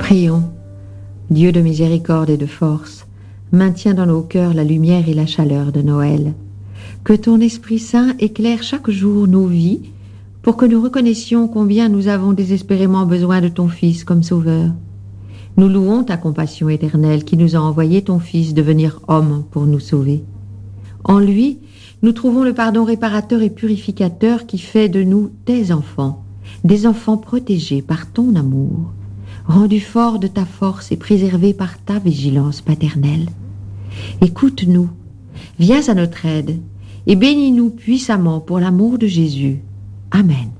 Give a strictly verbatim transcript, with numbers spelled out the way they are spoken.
Prions. Dieu de miséricorde et de force, maintiens dans nos cœurs la lumière et la chaleur de Noël. Que ton Esprit Saint éclaire chaque jour nos vies pour que nous reconnaissions combien nous avons désespérément besoin de ton Fils comme Sauveur. Nous louons ta compassion éternelle qui nous a envoyé ton Fils devenir homme pour nous sauver. En lui, nous trouvons le pardon réparateur et purificateur qui fait de nous tes enfants, des enfants protégés par ton amour, rendus forts de ta force et préservés par ta vigilance paternelle. Écoute-nous, viens à notre aide et bénis-nous puissamment pour l'amour de Jésus. Amen.